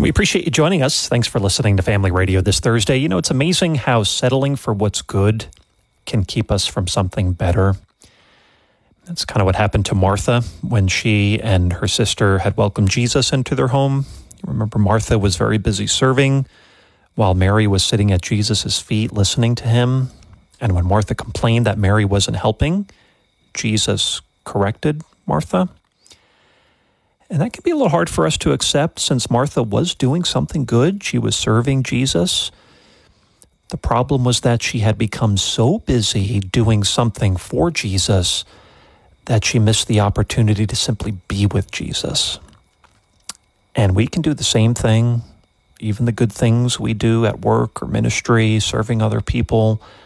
We appreciate you joining us. Thanks for listening to Family Radio this Thursday. You know, it's amazing how settling for what's good can keep us from something better. That's kind of what happened to Martha when she and her sister had welcomed Jesus into their home. You remember Martha was very busy serving while Mary was sitting at Jesus' feet listening to him. And when Martha complained that Mary wasn't helping, Jesus corrected Martha. And that can be a little hard for us to accept since Martha was doing something good. She was serving Jesus. The problem was that she had become so busy doing something for Jesus that she missed the opportunity to simply be with Jesus. And we can do the same thing, even the good things we do at work or ministry, serving other people.